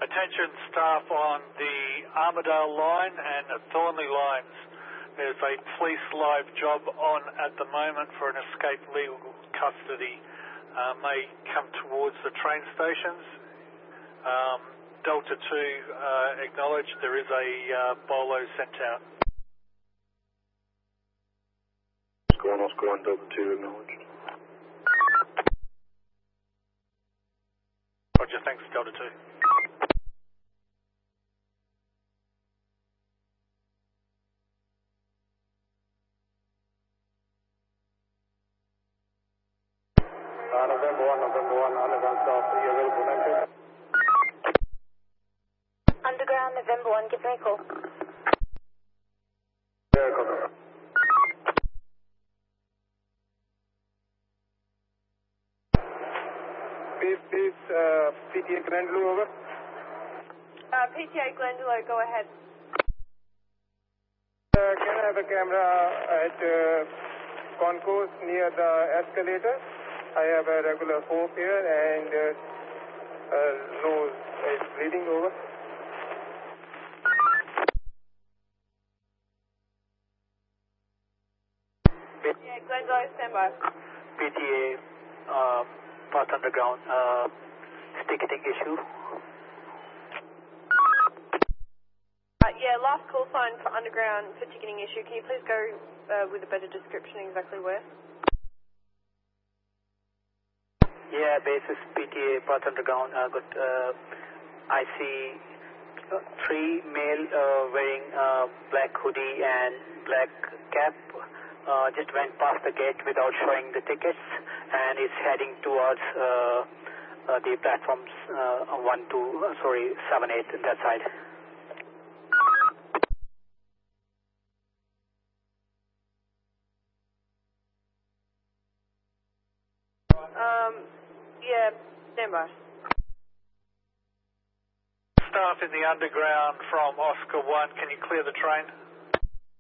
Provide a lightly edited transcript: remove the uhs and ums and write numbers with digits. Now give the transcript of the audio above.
Attention staff on the Armidale line and the Thornley lines. There's a police live job on at the moment for an escaped legal custody. May come towards the train stations. Delta 2 acknowledged. There is a bolo sent out. Oscar 1, Delta 2 acknowledged. Roger, thanks, Delta 2. November 1, underground staff, are you available? Underground, November 1, give me a call. Yeah, copy. Please, PTA Glendalough, over. PTA Glendalough, go ahead. Can I have a camera at concourse near the escalator? I have a regular hope here and nose is bleeding, over. Yeah, Glendalough, stand by. PTA, Path Underground, ticketing issue. Yeah, last call sign for Underground for ticketing issue. Can you please go with a better description exactly where? Yeah, basis PTA, Path Underground. I see 3 male wearing black hoodie and black cap. Just went past the gate without showing the tickets and is heading towards the platforms 7, 8 that side. Yeah, stand by. Staff in the Underground from Oscar 1, can you clear the train?